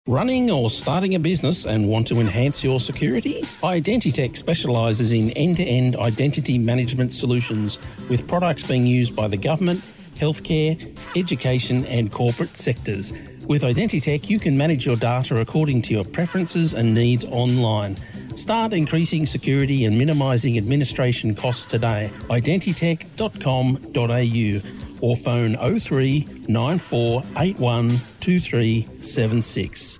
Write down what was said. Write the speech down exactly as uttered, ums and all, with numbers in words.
Running or starting a business and want to enhance your security? Identitech specialises in end-to-end identity management solutions with products being used by the government, healthcare, education and corporate sectors. With Identitech, you can manage your data according to your preferences and needs online. Start increasing security and minimising administration costs today. identitech dot com dot a u or phone oh three nine four eight one two three seven six.